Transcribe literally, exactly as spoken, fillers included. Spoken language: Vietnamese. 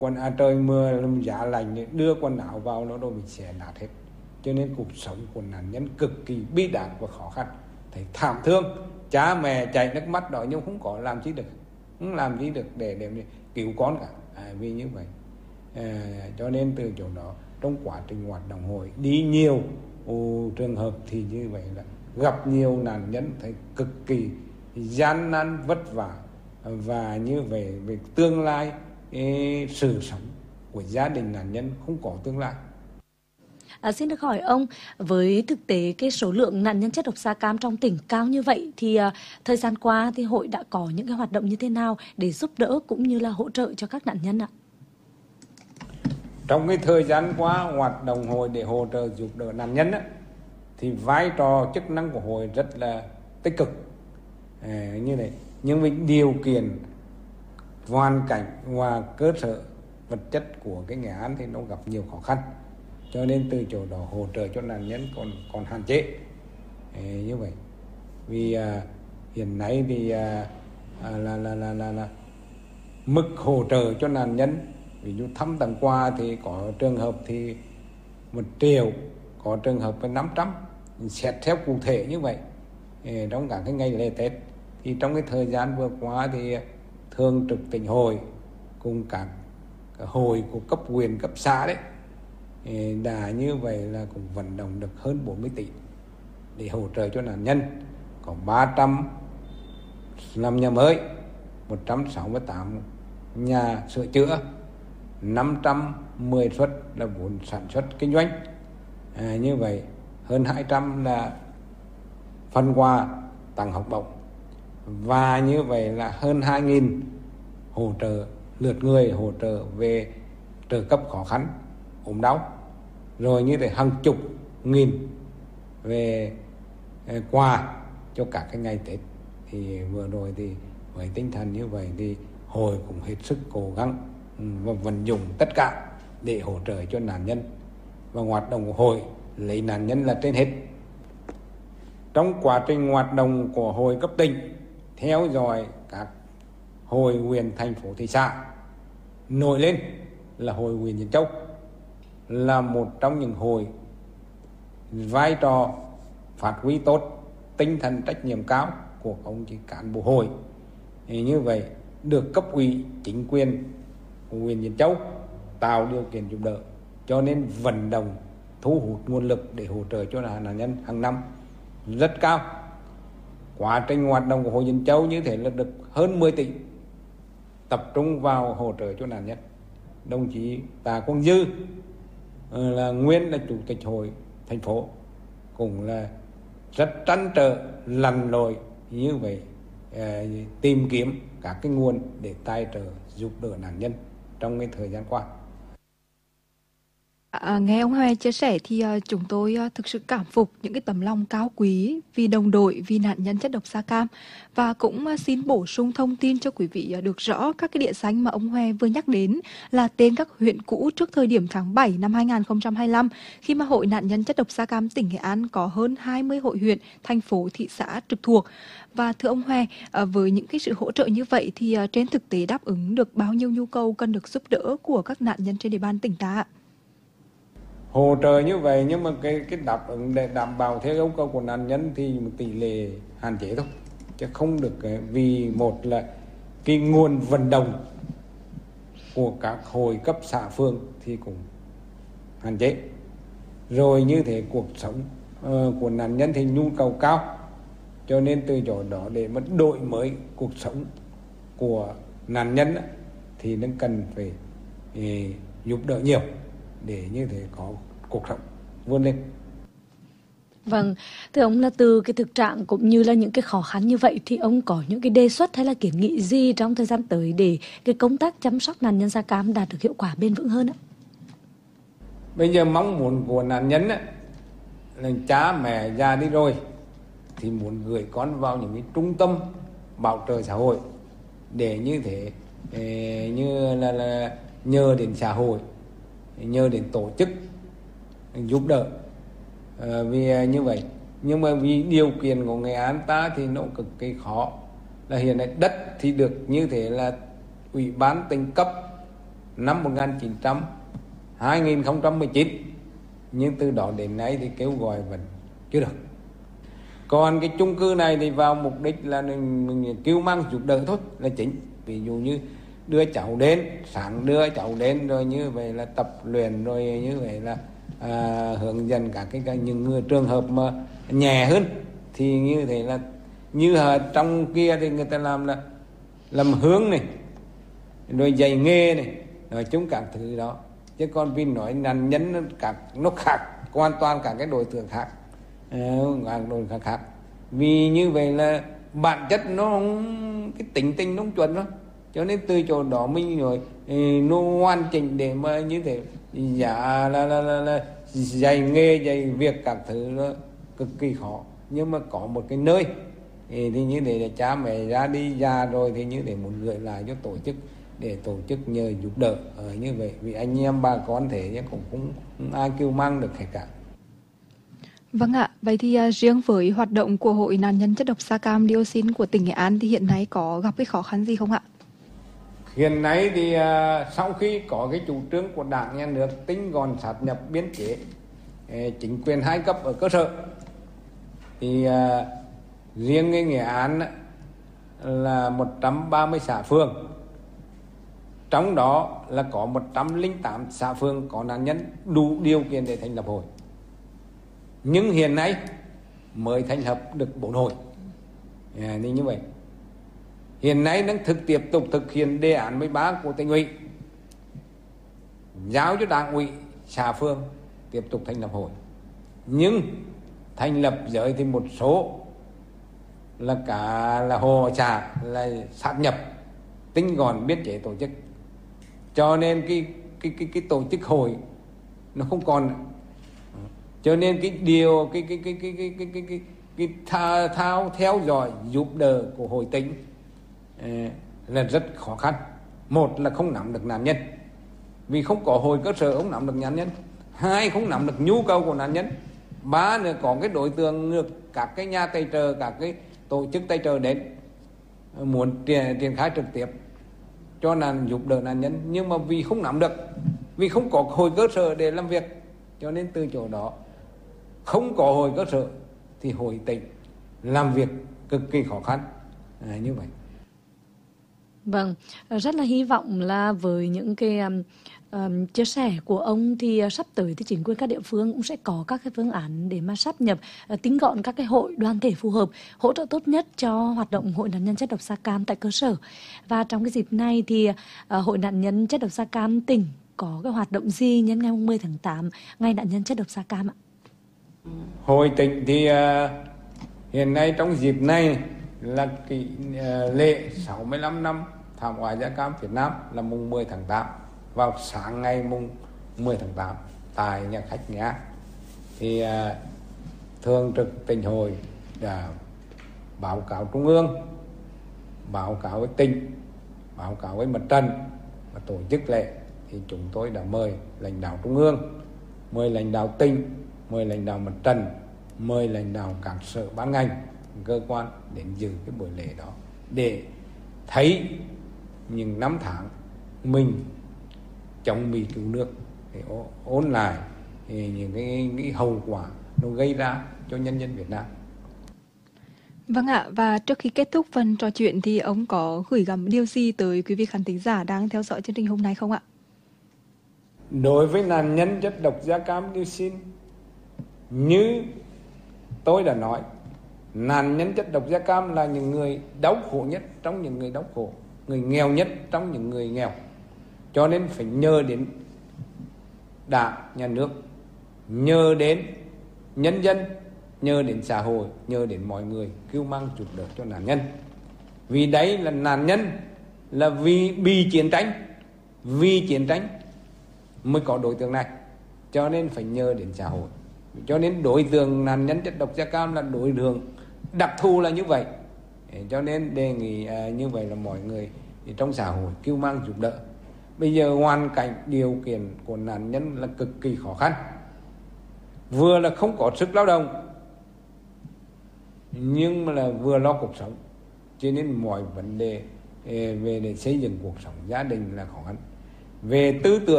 Quần à, trời mưa giá lạnh đưa quần áo vào nó đâu bị xé nát hết, cho nên cuộc sống của nạn nhân cực kỳ bi đát và khó khăn, thấy thảm thương, cha mẹ chảy nước mắt đó nhưng không có làm gì được, không làm gì được để để cứu con cả. À, vì như vậy à, cho nên từ chỗ đó trong quá trình hoạt động hội đi nhiều ồ, trường hợp thì như vậy là gặp nhiều nạn nhân thấy cực kỳ gian nan vất vả, và như vậy về tương lai cái sự sống của gia đình nạn nhân không có tương lai. À, xin được hỏi ông, với thực tế cái số lượng nạn nhân chất độc da cam trong tỉnh cao như vậy thì à, thời gian qua thì hội đã có những cái hoạt động như thế nào để giúp đỡ cũng như là hỗ trợ cho các nạn nhân ạ? Trong cái thời gian qua hoạt động hội để hỗ trợ giúp đỡ nạn nhân á, thì vai trò chức năng của hội rất là tích cực à, như này, nhưng với điều kiện hoàn cảnh và cơ sở vật chất của cái Nghệ An thì nó gặp nhiều khó khăn, cho nên từ chỗ đó hỗ trợ cho nạn nhân còn còn hạn chế à, như vậy. Vì à, hiện nay thì à, à, là, là, là, là, là mức hỗ trợ cho nạn nhân, ví dụ thăm tặng quà thì có trường hợp thì một triệu, có trường hợp với năm trăm, xét theo cụ thể như vậy. Trong cả cái ngày lễ Tết thì trong cái thời gian vừa qua thì thường trực tỉnh hội cùng các hội của cấp huyện cấp xã đấy đã như vậy là cũng vận động được hơn bốn mươi tỷ để hỗ trợ cho nạn nhân. Có ba trăm làm nhà mới, một trăm sáu mươi tám nhà sửa chữa, năm trăm mười suất là vốn sản xuất kinh doanh à, như vậy hơn hai trăm là phần quà tặng học bổng, và như vậy là hơn hai nghìn hỗ trợ lượt người hỗ trợ về trợ cấp khó khăn ốm đau, rồi như thế hàng chục nghìn về quà cho cả cái ngày Tết. Thì vừa rồi thì với tinh thần như vậy thì hội cũng hết sức cố gắng và vận dụng tất cả để hỗ trợ cho nạn nhân, và hoạt động của hội lấy nạn nhân là trên hết. Trong quá trình hoạt động của hội cấp tỉnh, theo dõi các hội huyện, thành phố, thị xã, nổi lên là hội huyện Diễn Châu là một trong những hội vai trò phát huy tốt tinh thần trách nhiệm cao của ông chỉ cán bộ hội. Thì như vậy được cấp ủy chính quyền của huyện Diễn Châu tạo điều kiện giúp đỡ, cho nên vận động thu hút nguồn lực để hỗ trợ cho nạn nhân hàng năm rất cao. Quá trình hoạt động của hội Diễn Châu như thế là được hơn mười tỷ tập trung vào hỗ trợ cho nạn nhân. Đồng chí Tạ Quang Dư là nguyên là chủ tịch hội thành phố cũng là rất trăn trở lặn lội như vậy, tìm kiếm các cái nguồn để tài trợ giúp đỡ nạn nhân trong cái thời gian qua. À, nghe ông Hoè chia sẻ thì uh, chúng tôi uh, thực sự cảm phục những cái tấm lòng cao quý vì đồng đội, vì nạn nhân chất độc da cam, và cũng uh, xin bổ sung thông tin cho quý vị uh, được rõ các cái địa danh mà ông Hoè vừa nhắc đến là tên các huyện cũ trước thời điểm tháng bảy năm hai nghìn không trăm hai mươi lăm, khi mà Hội nạn nhân chất độc da cam tỉnh Nghệ An có hơn hai mươi hội huyện, thành phố, thị xã trực thuộc. Và thưa ông Hoè, uh, với những cái sự hỗ trợ như vậy thì uh, trên thực tế đáp ứng được bao nhiêu nhu cầu cần được giúp đỡ của các nạn nhân trên địa bàn tỉnh ta ạ? Hỗ trợ như vậy nhưng mà cái cái đáp ứng để đảm bảo theo yêu cầu của nạn nhân thì một tỷ lệ hạn chế thôi, chứ không được, vì một là cái nguồn vận động của các hội cấp xã phường thì cũng hạn chế, rồi như thế cuộc sống uh, của nạn nhân thì nhu cầu cao, cho nên từ chỗ đó để mà đổi mới cuộc sống của nạn nhân thì nó cần phải eh, giúp đỡ nhiều để như thế có cuộc sống vươn lên. Vâng, thưa ông, là từ cái thực trạng cũng như là những cái khó khăn như vậy thì ông có những cái đề xuất hay là kiến nghị gì trong thời gian tới để cái công tác chăm sóc nạn nhân da cam đạt được hiệu quả bền vững hơn ạ? Bây giờ mong muốn của nạn nhân á, là cha mẹ già đi rồi thì muốn gửi con vào những cái trung tâm bảo trợ xã hội để như thế như là, là nhờ đến xã hội, nhờ đến tổ chức giúp đỡ, à, vì như vậy. Nhưng mà vì điều kiện của Nghệ An ta thì nó cực kỳ khó, là hiện nay đất thì được như thế là ủy ban tỉnh cấp năm một nghìn chín trăm hai nghìn không trăm mười chín, nhưng từ đó đến nay thì kêu gọi vẫn chưa được. Còn cái chung cư này thì vào mục đích là mình kêu mang giúp đỡ thôi là chính. Ví dụ như đưa cháu đến, sáng đưa cháu đến rồi như vậy là tập luyện, rồi như vậy là à, hướng dẫn các cái, cái những người trường hợp mà nhẹ hơn thì như thế là như ở trong kia thì người ta làm là làm hướng này, rồi dạy nghề này, nói chung các thứ đó. Chứ còn vì nói nạn nhân các nó khác hoàn toàn cả cái đối tượng khác, các đối tượng khác. Vì như vậy là bản chất nó không, cái tính tình nó không chuẩn đó, cho nên từ chỗ đó mình rồi nó hoàn chỉnh để mà như thế giả là, là, là, là dạy nghề dạy việc các thứ nó cực kỳ khó. Nhưng mà có một cái nơi thì như thế là cha mẹ ra đi già rồi thì như thế muốn gửi lại cho tổ chức để tổ chức nhờ giúp đỡ ở như vậy, vì anh em bà con thế chứ cũng cũng không ai kêu mang được hết cả. Vâng ạ, vậy thì uh, riêng với hoạt động của Hội nạn nhân chất độc da cam dioxin của tỉnh Nghệ An thì hiện nay có gặp cái khó khăn gì không ạ? Hiện nay thì uh, sau khi có cái chủ trương của Đảng Nhà nước tinh gọn sát nhập biên chế uh, chính quyền hai cấp ở cơ sở thì uh, riêng cái Nghệ An uh, là một trăm ba mươi xã phường, trong đó là có một trăm lẻ tám xã phường có nạn nhân đủ điều kiện để thành lập hội. Nhưng hiện nay mới thành lập được bốn hội. À, thì như vậy. Hiện nay đang thực tiếp tục thực hiện đề án mười ba của tỉnh ủy, giao cho đảng ủy xã phường tiếp tục thành lập hội. Nhưng thành lập giới thì một số là cả là hồ xã là sát nhập tinh gọn biên chế tổ chức, cho nên cái cái cái cái tổ chức hội nó không còn. Cho nên cái điều cái cái cái cái cái cái cái cái, cái tha, thao theo dõi giúp đỡ của hội tỉnh là rất khó khăn. Một là không nắm được nạn nhân, vì không có hội cơ sở không nắm được nạn nhân. Hai, không nắm được nhu cầu của nạn nhân. Ba nữa, có cái đối tượng được các cái nhà tài trợ, các cái tổ chức tài trợ đến muốn triển, triển khai trực tiếp cho nạn giúp đỡ nạn nhân, nhưng mà vì không nắm được, vì không có hội cơ sở để làm việc, cho nên từ chỗ đó không có hội cơ sở thì hội tỉnh làm việc cực kỳ khó khăn. À, như vậy. Vâng, rất là hy vọng là với những cái um, um, chia sẻ của ông thì uh, sắp tới thì chính quyền các địa phương cũng sẽ có các cái phương án để mà sáp nhập, uh, tinh gọn các cái hội đoàn thể phù hợp, hỗ trợ tốt nhất cho hoạt động Hội nạn nhân chất độc da cam tại cơ sở. Và trong cái dịp này thì uh, Hội nạn nhân chất độc da cam tỉnh có cái hoạt động gì nhân ngày mười tháng tám, ngày nạn nhân chất độc da cam ạ? Hội tỉnh thì uh, hiện nay trong dịp này là cái uh, lễ sáu mươi lăm năm thảm họa da cam Việt Nam là mùng mười tháng tám, vào sáng ngày mùng mười tháng tám tại nhà khách Nghệ An. Thì uh, thường trực tỉnh hội đã báo cáo trung ương, báo cáo với tỉnh, báo cáo với mặt trận và tổ chức lễ. Thì chúng tôi đã mời lãnh đạo trung ương, mời lãnh đạo tỉnh, mời lãnh đạo mặt trận, mời lãnh đạo các sở ban ngành, cơ quan đến dự cái buổi lễ đó để thấy những năm tháng mình chống Mỹ cứu nước, để ôn lại những cái, cái hậu quả nó gây ra cho nhân dân Việt Nam. Vâng ạ, và trước khi kết thúc phần trò chuyện thì ông có gửi gắm điều gì tới quý vị khán thính giả đang theo dõi chương trình hôm nay không ạ? Đối với nạn nhân chất độc da cam dioxin, như tôi đã nói, nạn nhân chất độc da cam là những người đau khổ nhất trong những người đau khổ, người nghèo nhất trong những người nghèo. Cho nên phải nhờ đến Đảng, Nhà nước, nhờ đến nhân dân, nhờ đến xã hội, nhờ đến mọi người cứu mang giúp đỡ cho nạn nhân. Vì đấy là nạn nhân là vì bị chiến tranh, vì chiến tranh mới có đối tượng này, cho nên phải nhờ đến xã hội. Cho nên đối tượng nạn nhân chất độc da cam là đối tượng đặc thù là như vậy. Cho nên đề nghị uh, như vậy là mọi người thì trong xã hội cứu mang giúp đỡ. Bây giờ hoàn cảnh điều kiện của nạn nhân là cực kỳ khó khăn, vừa là không có sức lao động nhưng mà là vừa lo cuộc sống, cho nên mọi vấn đề về để xây dựng cuộc sống gia đình là khó khăn. về tư tưởng